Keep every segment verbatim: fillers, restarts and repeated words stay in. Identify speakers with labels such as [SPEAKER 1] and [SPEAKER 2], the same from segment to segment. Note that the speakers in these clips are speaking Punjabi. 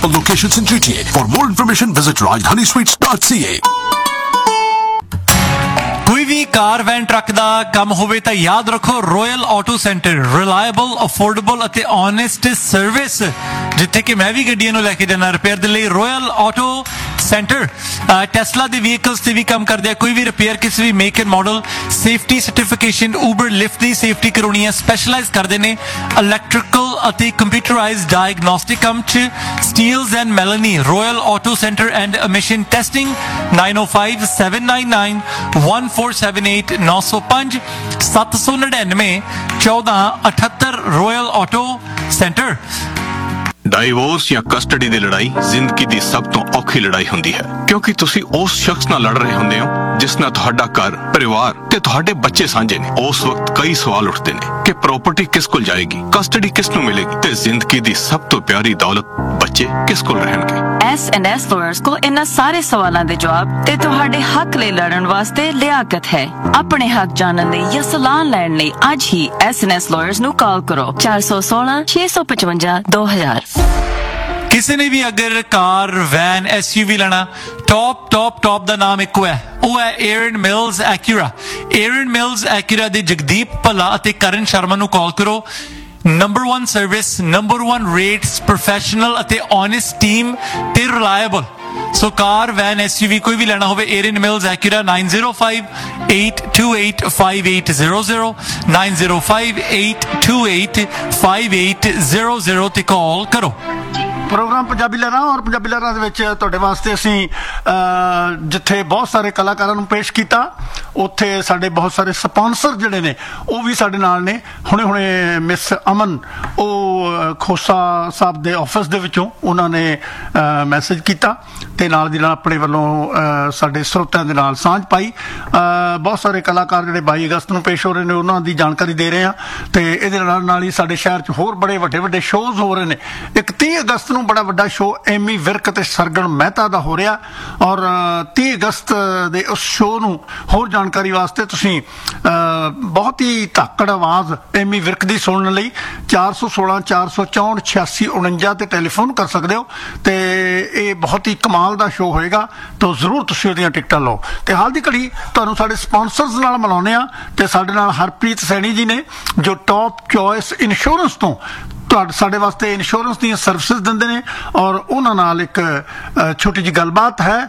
[SPEAKER 1] multiple locations in G T A. For more information, visit rajdhani sweets dot c a.
[SPEAKER 2] कोई भी कार वैन ट्रक ਦਾ ਕੰਮ ਹੋਵੇ ਤਾਂ ਯਾਦ ਰੱਖੋ royal auto centre reliable affordable ਅਤੇ ਓਨੈਸਟ ਸਰਵਿਸ ਜਿੱਥੇ ਕਿ ਮੈਂ ਵੀ ਗੱਡੀਆਂ ਨੂੰ ਲੈ ਕੇ ਜਾਣਾ ਰਿਪੇਅਰ ਦੇ ਲਈ ਰੋਇਲ ਆਟੋ ਸੈਂਟਰ ਟੈਸਲਾ ਦੇ ਵਹੀਕਲਸ ਤੇ ਵੀ ਕੰਮ ਕਰਦੇ ਆ ਕੋਈ ਵੀ ਰਿਪੇਅਰ ਕਿਸੇ ਵੀ make and model safety certification Uber lift the safety ਕਰਾਉਣੀ ਹੈ ਸਪੈਸ਼ਲਾਈਜ਼ ਕਰਦੇ ਨੇ ਇਲੈਕਟ੍ਰੀਕਲ ਅਤੇ ਕੰਪਿਊਟਰਾਈਜ਼ਡ ਡਾਇਗਨੋਸਟਿਕ ਕੰਮ 'ਚ Steeles and ਮੈਲਨੀ royal auto centre and emission testing nine oh five seven nine nine one four seven eight nine oh five seven nine nine one four eight eight royal auto centre
[SPEAKER 3] divorce ਜਾਂ ਕਸਟਡੀ ਦੀ ਲੜਾਈ ਜ਼ਿੰਦਗੀ ਦੀ ਸਭ ਤੋਂ ਔਖੀ ਲੜਾਈ ਹੁੰਦੀ ਹੈ ਕਿਉਂਕਿ ਤੁਸੀਂ ਉਸ ਸ਼ਖਸ ਨਾਲ ਲੜ ਰਹੇ ਹੁੰਦੇ ਹੋ ਜਿਸ ਨਾਲ ਤੁਹਾਡਾ ਘਰ ਪਰਿਵਾਰ ਤੇ ਤੁਹਾਡੇ ਬੱਚੇ ਸਾਂਝੇ ਨੇ ਉਸ ਵਕਤ ਕਈ ਸਵਾਲ ਉੱਠਦੇ ਨੇ ਕਿ ਪ੍ਰਾਪਰਟੀ ਕਿਸ ਕੋਲ ਜਾਏਗੀ ਕਸਟਡੀ ਕਿਸ ਨੂੰ ਮਿਲੇਗੀ ਤੇ ਜ਼ਿੰਦਗੀ ਦੀ ਸਭ ਤੋਂ ਪਿਆਰੀ ਦੌਲਤ ਬੱਚੇ ਕਿਸ ਕੋਲ ਰਹਿਣਗੇ
[SPEAKER 4] ਐਸ ਐਂਡ ਐਸ ਲਾਇਰਸ ਕੋਲ ਇਹਨਾਂ ਸਾਰੇ ਸਵਾਲਾਂ ਦੇ ਜਵਾਬ ਤੇ ਤੁਹਾਡੇ ਹੱਕ ਲਈ ਲੜਨ ਵਾਸਤੇ ਲਿਆਕਤ ਹੈ ਆਪਣੇ ਹੱਕ ਜਾਣਨ ਲਈ ਜਾਂ ਸਲਾਹ ਲੈਣ ਲਈ ਅੱਜ ਹੀ ਐਸ ਐਂਡ ਐਸ ਲਾਇਰਸ ਨੂੰ ਕਾਲ ਕਰੋ four one six six five five two thousand
[SPEAKER 2] ਕਿਸੇ ਨੇ ਵੀ ਅਗਰ ਕਾਰ ਵੈਨ ਐਸਯੂਵੀ ਲੈਣਾ ਟੌਪ ਟੌਪ ਟੌਪ ਦਾ ਨਾਮ ਇੱਕੋ ਹੈ ਉਹ ਹੈ ਏਰਨ ਮਿਲਸ ਐਕੂਰਾ ਏਰਨ ਮਿਲਸ ਐਕੂਰਾ ਦੇ ਜਗਦੀਪ ਭੱਲਾ ਅਤੇ ਕਰਨ ਸ਼ਰਮਾ ਨੂੰ ਕਾਲ ਕਰੋ number one service number one rates professional ਅਤੇ ਓਨੈਸਟ ਟੀਮ ਤੇ ਰਿਲਾਇਬਲ ਸੋ ਕਾਰ ਵੈਨ ਐਸਯੂਵੀ ਕੋਈ ਵੀ ਲੈਣਾ ਹੋਵੇ ਏਰਨ mills ਐਕੂਰਾ nine oh five eight two eight five eight zero zero nine oh five eight two eight five eight zero zero ਤੇ ਕਾਲ ਕਰੋ
[SPEAKER 5] ਪ੍ਰੋਗਰਾਮ ਪੰਜਾਬੀ ਲਹਿਰਾਂ ਔਰ ਪੰਜਾਬੀ ਲਹਿਰਾਂ ਦੇ ਵਿੱਚ ਤੁਹਾਡੇ ਵਾਸਤੇ ਅਸੀਂ ਜਿੱਥੇ ਬਹੁਤ ਸਾਰੇ ਕਲਾਕਾਰਾਂ ਨੂੰ ਪੇਸ਼ ਕੀਤਾ ਉੱਥੇ ਸਾਡੇ ਬਹੁਤ ਸਾਰੇ ਸਪਾਂਸਰ ਜਿਹੜੇ ਨੇ ਉਹ ਵੀ ਸਾਡੇ ਨਾਲ ਨੇ ਹੁਣੇ ਹੁਣੇ ਮਿਸ ਅਮਨ ਉਹ ਖੋਸਾ ਸਾਹਿਬ ਦੇ ਆਫਿਸ ਦੇ ਵਿੱਚੋਂ ਉਹਨਾਂ ਨੇ ਮੈਸੇਜ ਕੀਤਾ ਤੇ ਨਾਲ ਦੀ ਨਾਲ ਆਪਣੇ ਵੱਲੋਂ ਸਾਡੇ ਸਰੋਤਿਆਂ ਦੇ ਨਾਲ ਸਾਂਝ ਪਾਈ ਬਹੁਤ ਸਾਰੇ ਕਲਾਕਾਰ ਜਿਹੜੇ ਬਾਈ ਅਗਸਤ ਨੂੰ ਪੇਸ਼ ਹੋ ਰਹੇ ਨੇ ਉਹਨਾਂ ਦੀ ਜਾਣਕਾਰੀ ਦੇ ਰਹੇ ਆ ਤੇ ਇਹਦੇ ਨਾਲ ਨਾਲ ਹੀ ਸਾਡੇ ਸ਼ਹਿਰ 'ਚ ਹੋਰ ਬੜੇ ਵੱਡੇ ਵੱਡੇ ਸ਼ੋਅਜ਼ ਹੋ ਰਹੇ ਨੇ ਇੱਕ ਤੀਹ ਅਗਸਤ ਨੂੰ ਬੜਾ ਵੱਡਾ ਸ਼ੋਅ ਐਮੀ ਵਿਰਕ ਤੇ ਸਰਗਣ ਮਹਿਤਾ ਦਾ ਹੋ ਰਿਹਾ ਔਰ ਤੀਹ ਅਗਸਤ ਦੇ ਉਸ ਸ਼ੋਅ ਨੂੰ ਹੋਰ ਜਾਣਕਾਰੀ ਵਾਸਤੇ ਤੁਸੀਂ ਬਹੁਤ ਹੀ ਧਾਕੜ ਆਵਾਜ਼ ਐਮੀ ਵਿਰਕ ਦੀ ਸੁਣਨ ਲਈ four one six four four four six eight six nine ਤੇ ਟੈਲੀਫੋਨ ਕਰ ਸਕਦੇ ਹੋ ਤੇ ਇਹ ਬਹੁਤ ਹੀ ਕਮਾਲ ਦਾ ਸ਼ੋਅ ਹੋਏਗਾ ਤਾਂ ਜ਼ਰੂਰ ਤੁਸੀਂ ਉਹਦੀਆਂ ਟਿਕਟਾਂ ਲਓ ਤੇ ਹਾਲ ਦੀ ਘੜੀ ਤੁਹਾਨੂੰ ਸਾਡੇ ਸਪਾਂਸਰਸ ਨਾਲ ਮਿਲਾਉਂਦੇ ਆ ਤੇ ਸਾਡੇ ਨਾਲ ਹਰਪ੍ਰੀਤ ਸੈਣੀ ਜੀ ਨੇ ਜੋ ਟੌਪ ਚੋਇਸ ਇੰਸ਼ੋਰੈਂਸ ਤੋਂ ਤੁਹਾਡੇ ਸਾਡੇ ਵਾਸਤੇ ਇੰਸ਼ੋਰੈਂਸ ਦੀਆਂ ਸਰਵਿਸਿਜ਼ ਦਿੰਦੇ ਨੇ ਔਰ ਉਹਨਾਂ ਨਾਲ ਇੱਕ ਛੋਟੀ ਜਿਹੀ ਗੱਲਬਾਤ ਹੈ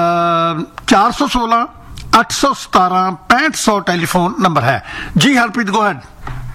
[SPEAKER 5] four one six eight one seven five five zero telephone number ਹੈ ਜੀ Harpreet go ahead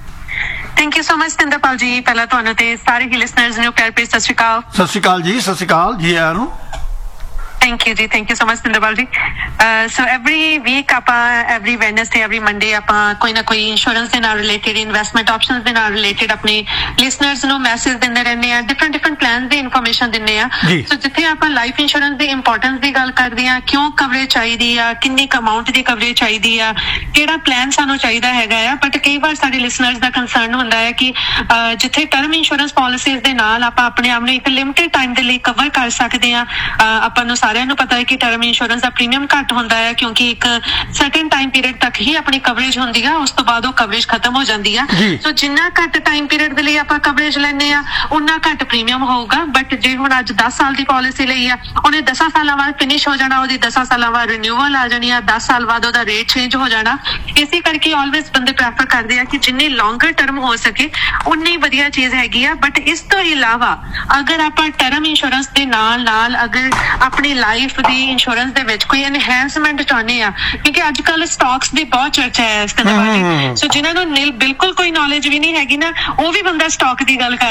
[SPEAKER 6] thank you so much Sinderpal ਜੀ ਪਹਿਲਾਂ ਤੁਹਾਨੂੰ ਤੇ ਸਾਰੇ ਹੀ ਲਿਸਨਰਸ ਨੂੰ ਪਿਆਰ ਭਰੀ ਸਤਿ ਸ਼੍ਰੀ ਅਕਾਲ
[SPEAKER 5] ਸਤਿ ਸ਼੍ਰੀ ਅਕਾਲ ਜੀ ਸਤਿ ਸ਼੍ਰੀ ਅਕਾਲ ਜੀ ਆਇਆਂ ਨੂੰ
[SPEAKER 6] Thank you ਜੀ thank you so much Sinderpal ਜੀ ਸੋ ਐਵਰੀ ਵੀਕ ਆਪਾਂ ਐਵਰੀ ਵੈਡਨਸਡੇ ਐਵਰੀ ਮੰਡੇ ਆਪਾਂ ਕੋਈ ਨਾ ਕੋਈ ਇੰਸ਼ੋਰੈਂਸ ਦੇ ਨਾਲ ਰਿਲੇਟਡ ਇਨਵੈਸਟਮੈਂਟ ਆਪਸ਼ਨਸ ਦੇ ਨਾਲ ਰਿਲੇਟਡ ਆਪਣੇ ਲਿਸਨਰਸ ਨੂੰ ਮੈਸੇਜ ਦਿੰਦੇ ਰਹਿੰਦੇ ਆ ਡਿਫਰੈਂਟ ਡਿਫਰੈਂਟ ਪਲਾਨਸ ਦੀ ਇਨਫੋਰਮੇਸ਼ਨ ਦਿੰਦੇ ਆ ਸੋ ਜਿੱਥੇ ਆਪਾਂ ਲਾਈਫ ਇੰਸ਼ੋਰੈਂਸ ਦੀ ਇੰਪੋਰਟੈਂਸ ਦੀ ਗੱਲ ਕਰਦੇ ਆ ਕਿਉਂ ਕਵਰੇਜ ਚਾਹੀਦੀ ਆ ਕਿੰਨੀ ਕੁ ਅਮਾਊਂਟ ਦੀ ਕਵਰੇਜ ਚਾਹੀਦੀ ਆ ਕਿਹੜਾ ਪਲਾਨ ਸਾਨੂੰ ਚਾਹੀਦਾ ਹੈਗਾ ਆ ਬਟ ਕਈ ਵਾਰ ਸਾਡੇ ਲਿਸਨਰਸ ਦਾ ਕੰਸਰਨ ਹੁੰਦਾ ਹੈ ਕਿ ਜਿੱਥੇ ਟਰਮ ਇੰਸ਼ੋਰੈਂਸ ਪਾਲਿਸੀਜ਼ ਦੇ ਨਾਲ ਆਪਾਂ ਆਪਣੇ ਆਪ ਨੂੰ ਇੱਕ ਲਿਮਿਟਡ ਟਾਈਮ ਦੇ ਲਈ ਕਵਰ ਕਰ ਸਕਦੇ ਆ ਆਪਾਂ ਨੂੰ ਸਾਰਿਆਂ ਨੂੰ ਪਤਾ ਹੈ ਕਿ ਟਰਮ ਇੰਸ਼ੋਰੈਂਸ ਦਾ ਪ੍ਰੀਮੀਅਮ ਘੱਟ ਹੁੰਦਾ ਹੈ ਕਿਉਂਕਿ ਇੱਕ ਸਰਟਨ ਟਾਈਮ ਪੀਰੀਅਡ ਤੱਕ ਹੀ ਆਪਣੀ ਕਵਰੇਜ ਹੁੰਦੀ ਆ ਉਸ ਤੋਂ ਬਾਅਦ ਉਹ ਕਵਰੇਜ ਖਤਮ ਹੋ ਜਾਂਦੀ ਆ ਸੋ ਜਿੰਨਾ ਘੱਟ ਟਾਈਮ ਪੀਰੀਅਡ ਦੇ ਲਈ ਆਪਾਂ ਕਵਰੇਜ ਲੈਂਦੇ ਆ ਉਨਾ ਘੱਟ ਪ੍ਰੀਮੀਅਮ ਹੋਊਗਾ ਬਟ ਜੇ ਹੁਣ ਅੱਜ ਦਸ ਸਾਲ ਦੀ ਪਾਲਿਸੀ ਲਈ ਆ ਉਹਨੇ ਦਸਾਂ ਸਾਲਾਂ ਬਾਅਦ ਫਿਨਿਸ਼ ਹੋ ਜਾਣਾ ਉਹਦੀ ਦਸਾਂ ਸਾਲਾਂ ਬਾਅਦ ਰਿਨਿਊਵਲ ਆ ਜਾਣੀ ਆ ਦਸ ਸਾਲ ਬਾਅਦ ਉਹਦਾ ਰੇਟ ਚੇਂਜ ਹੋ ਜਾਣਾ ਇਸੇ ਕਰਕੇ ਆਲਵੇਜ਼ ਬੰਦੇ ਪ੍ਰੈਫਰ ਕਰਦੇ ਆ ਕਿ ਜਿੰਨੀ ਲੌਂਗਰ ਟਰਮ ਹੋ ਸਕੇ ਉਨੀ ਵਧੀਆ ਚੀਜ਼ ਹੈਗੀ ਆ ਬਟ ਇਸ ਤੋਂ ਇਲਾਵਾ ਅਗਰ ਆਪਾਂ ਟਰਮ ਇੰਸ਼ੋਰੈਂਸ ਦੇ ਨਾਲ ਨਾਲ ਅਗਰ ਆਪਣੀ ਲਾਈਫ ਦੀ ਇੰਸ਼ੋਰੈਂਸ ਦੇ ਵਿੱਚ ਕੋਈ ਐਨਹੈਂਸਮੈਂਟ ਚਾਹੁੰਦੇ ਆ ਕਿਉਂਕਿ ਅੱਜ ਕੱਲ ਸਟਾਕਸ ਦੀ ਬਹੁਤ ਚਰਚਾ ਹੈ ਇਸ ਤਰ੍ਹਾਂ ਸੋ ਜਿਨ੍ਹਾਂ ਨੂੰ ਬਿਲਕੁਲ ਕੋਈ ਨੌਲੇਜ ਵੀ ਨਹੀਂ ਹੈਗੀ ਨਾ ਉਹ ਵੀ ਬੰਦਾ ਸਟਾਕ ਦੀ ਗੱਲ ਕਰ